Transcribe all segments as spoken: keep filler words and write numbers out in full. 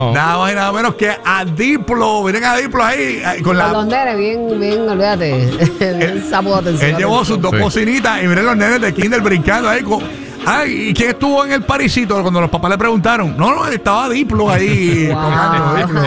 Oh. Nada más y nada menos que a Diplo. Miren a Diplo ahí. Con la... los nenes, bien, bien, olvídate. Bien sapo de atención. Él llevó sus dos sí. bocinitas y miren los nenes de Kinder brincando ahí con... Ay, ¿y quién estuvo en el parisito cuando los papás le preguntaron? No, no, estaba Diplo ahí. Wow. Diplo.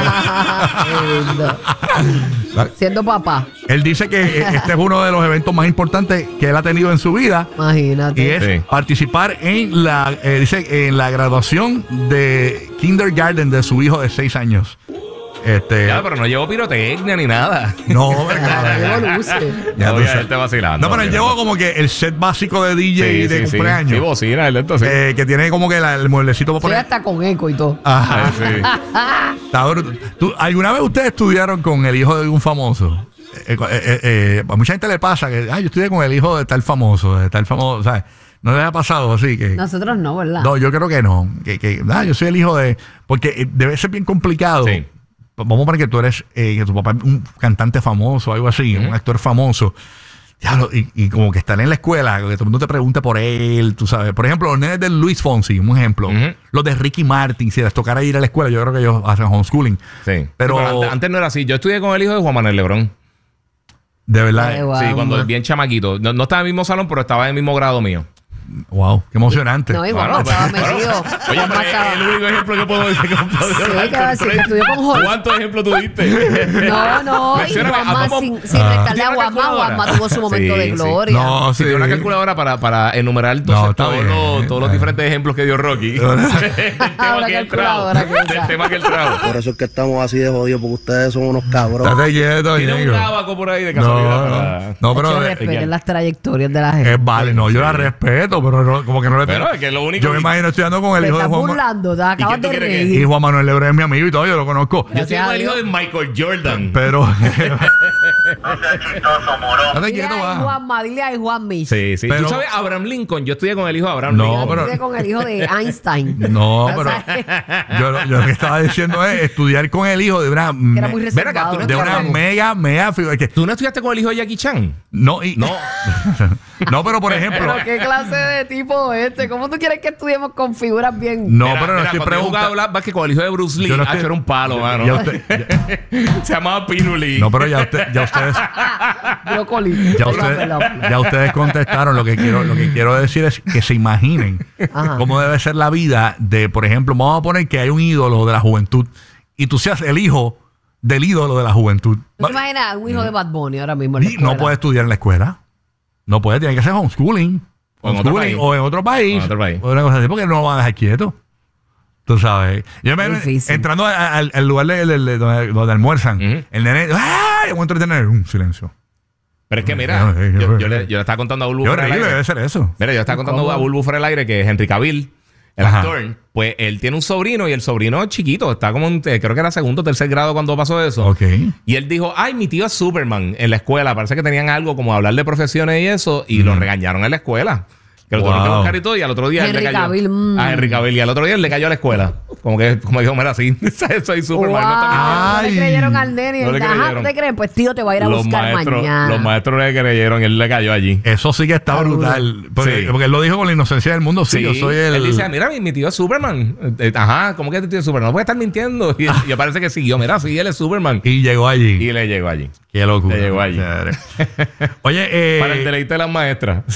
Siendo papá. Él dice que este es uno de los eventos más importantes que él ha tenido en su vida. Imagínate. Y es sí. participar en la, eh, dice, en la graduación de kindergarten de su hijo de seis años. Este, ya, pero no llevó pirotecnia ni nada. No, verdad. Llevo luces. Ya no, ya te vacilando. No, pero él llevó como que el set básico de D J sí, de sí, cumpleaños. Sí, sí bocina, el lento, sí. Eh, que tiene como que la, el mueblecito para poner. Sí, hasta con eco y todo. Ajá. Sí. ¿Tú, ¿Alguna vez ustedes estudiaron con el hijo de un famoso? Eh, eh, eh, eh, a mucha gente le pasa que, ah, yo estudié con el hijo de tal famoso, de tal famoso, ¿sabes? No les ha pasado así que... Nosotros no, ¿verdad? No, yo creo que no. Que, que, ah, yo soy el hijo de... Porque debe ser bien complicado. Sí. Vamos a poner que tú eres, eh, que tu papá es un cantante famoso, algo así, uh-huh. un actor famoso. Ya lo, y, y como que están en la escuela, que todo el mundo te pregunte por él, tú sabes. Por ejemplo, los nenes de Luis Fonsi, un ejemplo. Uh-huh. Los de Ricky Martin, si les tocara ir a la escuela, yo creo que ellos hacen homeschooling. Sí. Pero, pero antes, antes no era así. Yo estudié con el hijo de Juan Manuel Lebrón. De verdad. Ay, wow, sí, cuando man. bien chamaquito. No, no estaba en el mismo salón, pero estaba en el mismo grado mío. Wow, qué emocionante. No, igual bueno, estaba bueno, metido. Oye, pero es el único ejemplo que puedo decir que puedo sí, que decir que estudió con Jorge. ¿Cuántos ejemplos tuviste? No, no. Y Juanma, sin, sin ah. restarle a Juanma, Juanma tuvo su momento sí, de gloria. Sí. No, sí. Tiene una calculadora para, para enumerar entonces, no, todos, bien, los, todos los diferentes ejemplos que dio Rocky. el tema que él trajo. El tema que él trajo. Por eso es que estamos así de jodidos, porque ustedes son unos cabrones. Estate quieto, tiene un tabaco por ahí de casualidad. No, pero respeten las trayectorias de la gente. Es vale, no, yo la respeto, pero como que no le Pero es que lo único yo me imagino estudiando con el hijo de Juan burlando, te acabas de reír. Y Juan Manuel Lebrón es mi amigo y todo, yo lo conozco. Yo estoy con el hijo de Michael Jordan. Pero no te quiero, va. Juanma, dile a Juan Mich. Sí, sí. Pero, ¿tú sabes Abraham Lincoln? Yo estudié con el hijo de Abraham no, Lincoln. Pero, yo estudié con el hijo de Einstein. No, pero yo, yo lo que estaba diciendo es estudiar con el hijo de una que era muy reservado. de una mega, mega figura. ¿Tú no estudiaste con el hijo de Jackie Chan? No, y, no. No, pero por ejemplo. ¿Pero qué clase de tipo este? ¿Cómo tú quieres que estudiemos con figuras bien? No, mira, pero no mira, estoy preguntando. Yo que con el hijo de Bruce Lee, no estoy... era un palo, mano. Ya usted, ya... Se llamaba Pinuli. No, pero ya, usted, ya ustedes. Brócoli. Ya, usted, ya ustedes contestaron. Lo que quiero, lo que quiero decir es que se imaginen Ajá. cómo debe ser la vida de, por ejemplo, vamos a poner que hay un ídolo de la juventud y tú seas el hijo del ídolo de la juventud. ¿Tú te imaginas un hijo de Bad Bunny ahora mismo? En la no puede estudiar en la escuela. No puede, tiene que hacer homeschooling. O en, otro país. o en otro país. O en otro país. O una cosa así, porque no lo van a dejar quieto. Tú sabes. Yo me entrando al, al lugar de, de, de, donde, donde almuerzan, uh-huh. el nene, ¡ay! Yo encuentro el nene, un silencio. Pero es que mira, yo, yo, yo, le, yo le estaba contando a Bulbu fuera del aire. Debe ser eso. Mira, yo le estaba contando ¿Cómo? a Bulbu fuera del aire que es Henry Cavill, el Ajá. actor, pues él tiene un sobrino y el sobrino es chiquito, está como en, creo que era segundo o tercer grado cuando pasó eso. Okay. Y él dijo, ay, mi tío es Superman en la escuela. Parece que tenían algo como hablar de profesiones y eso, y mm. lo regañaron en la escuela. Que lo wow. tuvieron que buscar y todo, y al otro día Henry él le cayó. Cavill, mm. A Henry Cavill, y al otro día él le cayó a la escuela. Como que, como dijo, mira, así, soy Superman. Wow. No, no le creyeron al nene. No le Ajá, ¿no te creen? Pues tío, te va a ir a los buscar maestros, mañana. Los maestros le creyeron y él le cayó allí. Eso sí que está brutal. Porque, sí. porque él lo dijo con la inocencia del mundo. Sí, sí, yo soy el... Él dice, mira, mi, mi tío es Superman. Ajá, ¿cómo que tu tío es Superman? No puede estar mintiendo. Y, y parece que siguió, mira, sí, él es Superman. Y llegó allí. Y le llegó allí. Qué locura. Le llegó allí. Oye, eh... para el deleite de las maestras.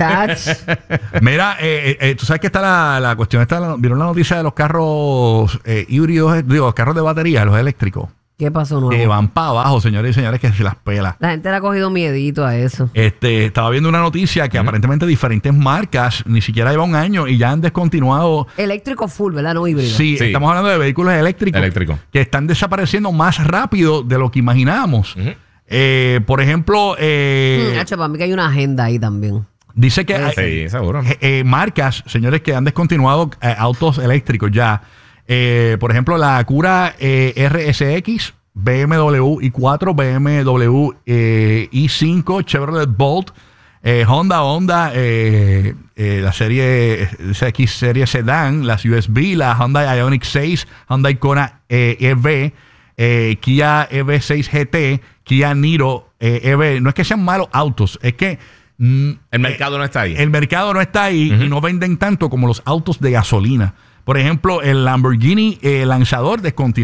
Mira, eh, eh, tú sabes que está la, la cuestión, está la, ¿vieron la noticia de los carros eh, híbridos, digo, los carros de batería, los eléctricos? ¿Qué pasó nuevo? Que van para abajo, señores y señores, que se las pela. La gente le ha cogido miedito a eso. Este, estaba viendo una noticia que uh-huh. aparentemente diferentes marcas, ni siquiera lleva un año y ya han descontinuado. Eléctrico full, ¿verdad? No híbrido. Sí, sí. Estamos hablando de vehículos eléctricos. Eléctrico. Que están desapareciendo más rápido de lo que imaginábamos. Uh-huh. eh, por ejemplo... Eh, mm, Hacho, para mí que hay una agenda ahí también. Dice que sí, hay seguro. Eh, eh, marcas, señores, que han descontinuado eh, autos eléctricos ya. Eh, por ejemplo, la Acura eh, R S X, B M W i cuatro, B M W eh, i cinco, Chevrolet Bolt, eh, Honda, Honda, eh, eh, la serie X serie Sedan, las U S B, la Honda Ioniq seis, Honda Icona eh, E V, eh, Kia E V seis G T, Kia Niro eh, E V. No es que sean malos autos, es que el mercado eh, no está ahí. El mercado no está ahí uh-huh. y no venden tanto como los autos de gasolina. Por ejemplo, el Lamborghini eh, Lanzador descontinuado.